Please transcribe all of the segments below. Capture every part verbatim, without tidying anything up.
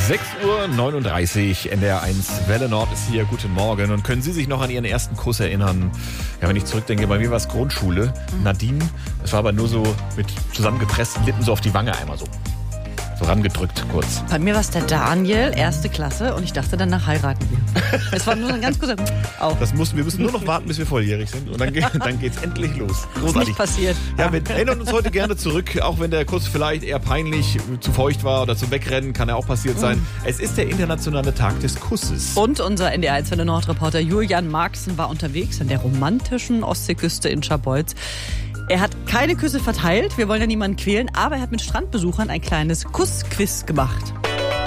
sechs Uhr neununddreißig, N D R eins Welle Nord ist hier. Guten Morgen. Und können Sie sich noch an Ihren ersten Kuss erinnern? Ja, wenn ich zurückdenke, bei mir war es Grundschule. Nadine, das war aber nur so mit zusammengepressten Lippen so auf die Wange einmal so. So rangedrückt kurz. Bei mir war es der Daniel, erste Klasse, und ich dachte, danach heiraten wir. Es war nur ein ganz kurzer Auf. Das mussten, wir müssen nur noch warten, bis wir volljährig sind. Und dann, geht, dann geht's endlich los. Ist Großartig. nicht passiert. Ja, wir erinnern uns heute gerne zurück, auch wenn der Kuss vielleicht eher peinlich, zu feucht war oder zum Wegrennen, kann ja auch passiert sein. Mhm. Es ist der internationale Tag des Kusses. Und unser N D R eins Welle Nord-Reporter Julian Marxen war unterwegs an der romantischen Ostseeküste in Scharbeutz. Er hat keine Küsse verteilt, wir wollen ja niemanden quälen, aber er hat mit Strandbesuchern ein kleines Kussquiz gemacht.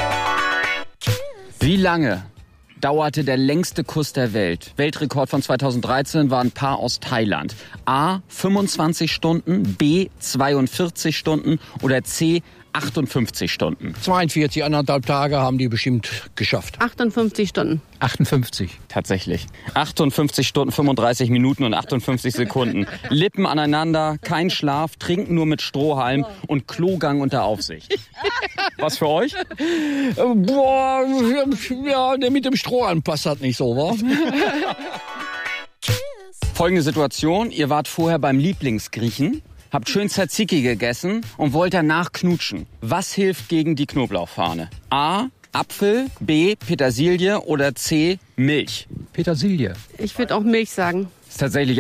Wie lange dauerte der längste Kuss der Welt? Weltrekord von zweitausenddreizehn war ein Paar aus Thailand. A. fünfundzwanzig Stunden, B. zweiundvierzig Stunden oder C. achtundfünfzig Stunden. zweiundvierzig, anderthalb Tage haben die bestimmt geschafft. achtundfünfzig Stunden. achtundfünfzig. Tatsächlich. achtundfünfzig Stunden, fünfunddreißig Minuten und achtundfünfzig Sekunden. Lippen aneinander, kein Schlaf, trinken nur mit Strohhalm und Klogang unter Aufsicht. Was für euch? Äh, boah, ja, der mit dem Strohhalm passt das nicht so, wa? Folgende Situation, ihr wart vorher beim Lieblingsgriechen, habt schön Tzatziki gegessen und wollt danach knutschen. Was hilft gegen die Knoblauchfahne? A. Apfel, B. Petersilie oder C. Milch? Petersilie. Ich würde auch Milch sagen. Ist tatsächlich